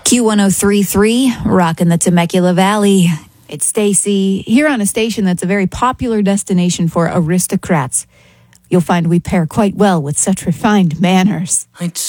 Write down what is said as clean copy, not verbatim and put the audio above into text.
Q1033, rocking the Temecula Valley. It's Stacy here on a station that's a very popular destination for aristocrats. You'll find we pair quite well with such refined manners. I'd